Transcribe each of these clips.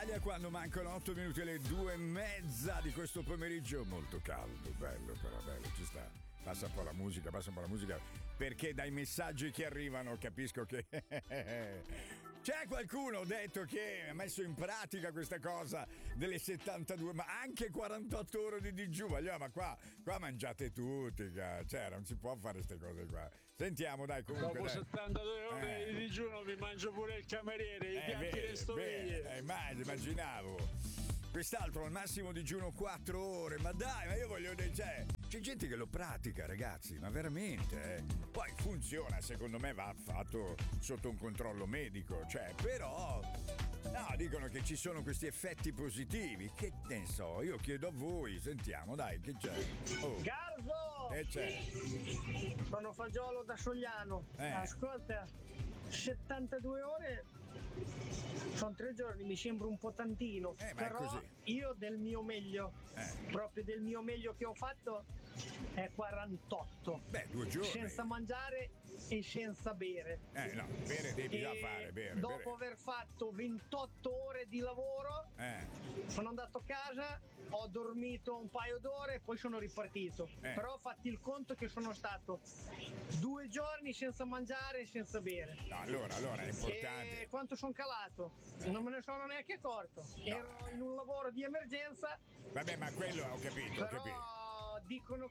Italia quando mancano 8 minuti alle 2:30 di questo pomeriggio. Molto caldo, bello, però bello, ci sta. Passa un po' la musica, perché dai messaggi che arrivano capisco che c'è qualcuno, ho detto, che ha messo in pratica questa cosa delle 72, ma anche 48 ore di digiuno. Ma qua mangiate tutti, cioè non si può fare queste cose qua. Sentiamo, dai, comunque. Dopo 72 ore di digiuno mi mangio pure il cameriere, i piatti le stoviglie. Immaginavo. Quest'altro al massimo digiuno 4 ore, ma dai, ma io voglio dire, c'è gente che lo pratica, ragazzi, ma veramente, Poi funziona, secondo me va fatto sotto un controllo medico, cioè, però no, dicono che ci sono questi effetti positivi, che ne so, io chiedo a voi, sentiamo, dai, che c'è? Garzo! C'è. Sono Fagiolo da Sogliano. Ascolta, 72 ore sono 3 giorni, mi sembra un po' tantino, però io del mio meglio, proprio del mio meglio che ho fatto è 48. 2 giorni. Senza mangiare e senza bere. No, bere devi già fare, bere. Dopo aver fatto 28 ore di lavoro, sono andato a casa, ho dormito un paio d'ore e poi sono ripartito. Però fatti il conto che sono stato 2 giorni senza mangiare e senza bere. No, allora è importante. E quanto sono calato? Non me ne sono neanche accorto. No. Ero in un lavoro di emergenza. Vabbè, ma quello ho capito. Dicono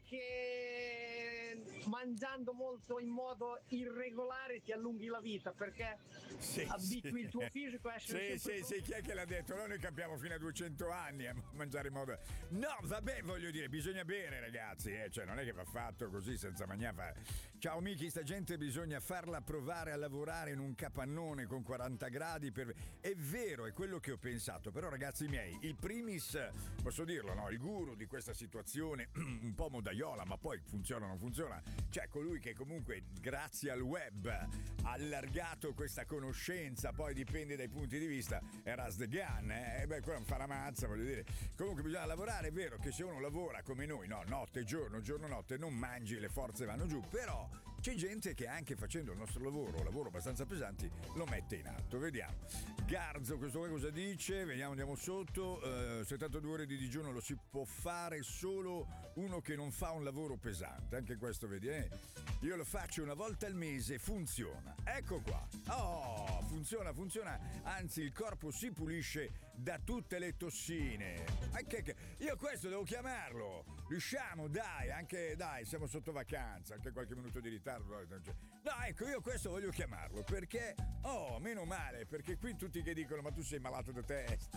che mangiando molto in modo irregolare ti allunghi la vita, perché abitui il tuo fisico a essere sì, chi è che l'ha detto? Noi campiamo fino a 200 anni a mangiare in modo... No, vabbè, voglio dire, bisogna bere, ragazzi, cioè non è che va fatto così senza mangiare. Ciao Miki, sta gente bisogna farla provare a lavorare in un capannone con 40 gradi È vero, è quello che ho pensato, però ragazzi miei, il primis, posso dirlo, no? Il guru di questa situazione un po' modaiola, ma poi funziona o non funziona, cioè colui che comunque grazie al web ha allargato questa conoscenza, poi dipende dai punti di vista, è Ras the Gun, quello non fa la mazza, voglio dire. Comunque bisogna lavorare, è vero che se uno lavora come noi, no, notte, giorno, notte, non mangi, le forze vanno giù, però c'è gente che anche facendo il nostro lavoro abbastanza pesanti, lo mette in atto. Vediamo. Garzo, questo qua cosa dice? Vediamo, andiamo sotto. 72 ore di digiuno lo si può fare solo uno che non fa un lavoro pesante. Anche questo, vedi, Io lo faccio una volta al mese, funziona. Ecco qua. Oh, funziona. Anzi, il corpo si pulisce da tutte le tossine. Io questo devo chiamarlo. Riusciamo, dai, siamo sotto vacanza, anche qualche minuto di ritardo. No, ecco, io questo voglio chiamarlo, perché, meno male, perché qui tutti che dicono, ma tu sei malato da testa.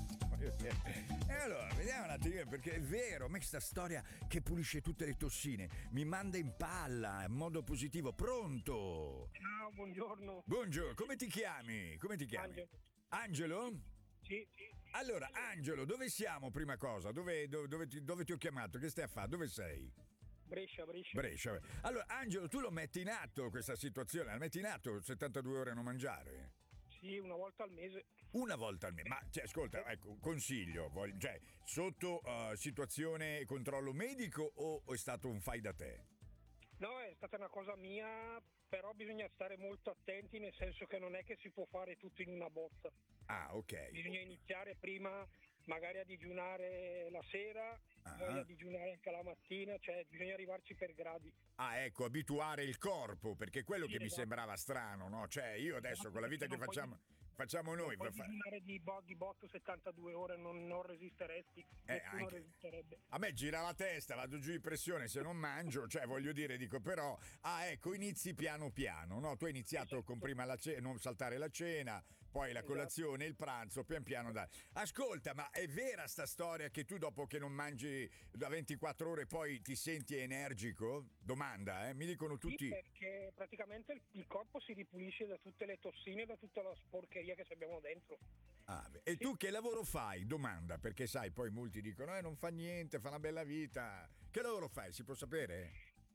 E allora, vediamo un attimo, perché è vero, ma questa storia che pulisce tutte le tossine mi manda in palla, in modo positivo. Pronto? Ciao, buongiorno. Buongiorno, come ti chiami? Angelo? Sì. Allora, Angelo, dove siamo prima cosa? Dove ti ho chiamato? Che stai a fare? Dove sei? Brescia. Allora, Angelo, tu lo metti in atto questa situazione? La metti in atto 72 ore a non mangiare? Sì, una volta al mese. Ma ascolta, ecco, consiglio, sotto situazione e controllo medico o è stato un fai da te? No, è stata una cosa mia, però bisogna stare molto attenti, nel senso che non è che si può fare tutto in una botta. Ah, ok. Bisogna iniziare prima magari a digiunare la sera, poi a digiunare anche la mattina, cioè bisogna arrivarci per gradi. Ah, ecco, abituare il corpo, perché è quello che mi sembrava strano, no? Cioè, io adesso con la vita che facciamo noi per digiunare di botto 72 ore non resisteresti, nessuno resisterebbe. A me gira la testa, vado giù in pressione se non mangio, cioè voglio dire, dico però, ecco, inizi piano piano, no? Tu hai iniziato con prima la cena, non saltare la cena, poi la colazione, il pranzo, pian piano dai. Ascolta, ma è vera sta storia che tu dopo che non mangi da 24 ore poi ti senti energico? Domanda, mi dicono tutti. Sì, perché praticamente il corpo si ripulisce da tutte le tossine, da tutta la sporcheria che abbiamo dentro. E tu che lavoro fai? Domanda, perché sai, poi molti dicono non fa niente, fa una bella vita. Che lavoro fai? Si può sapere?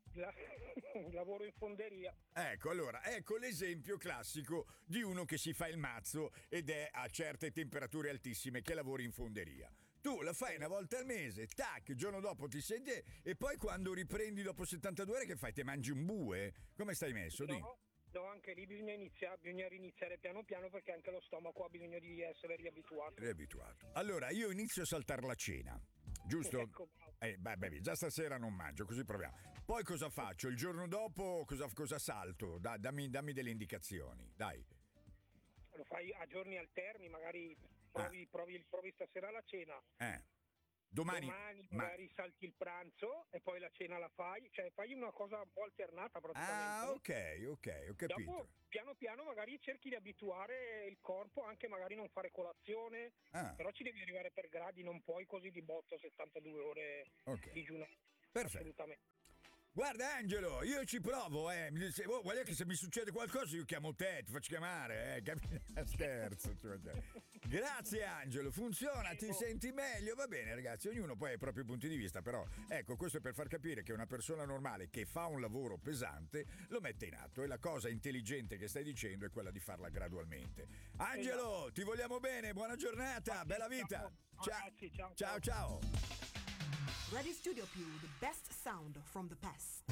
Lavoro in fonderia. Ecco, allora, ecco l'esempio classico di uno che si fa il mazzo ed è a certe temperature altissime che lavori in fonderia. Tu la fai una volta al mese, tac, il giorno dopo ti senti e poi quando riprendi dopo 72 ore che fai? Te mangi un bue? Come stai messo? No, No, anche lì bisogna riniziare piano piano, perché anche lo stomaco ha bisogno di essere riabituato. Allora, io inizio a saltare la cena, giusto? Ecco. Già stasera non mangio, così proviamo. Poi cosa faccio? Il giorno dopo cosa salto? Dammi delle indicazioni, dai. Lo fai a giorni alterni, magari provi stasera la cena. Domani magari salti il pranzo e poi la cena la fai, cioè fai una cosa un po' alternata praticamente. Ok, ho capito. Dopo piano piano magari cerchi di abituare il corpo, anche magari non fare colazione, però ci devi arrivare per gradi, non puoi così di botto 72 ore digiunare. Perfetto. Assolutamente. Guarda Angelo, io ci provo, guarda che se mi succede qualcosa io chiamo te, ti faccio chiamare, scherzo. Grazie Angelo, funziona, ti senti meglio, va bene ragazzi, ognuno poi ha i propri punti di vista, però ecco, questo è per far capire che una persona normale che fa un lavoro pesante lo mette in atto, e la cosa intelligente che stai dicendo è quella di farla gradualmente. Angelo, ti vogliamo bene, buona giornata, bella vita. Ciao. Ready Studio Più, the best sound from the past.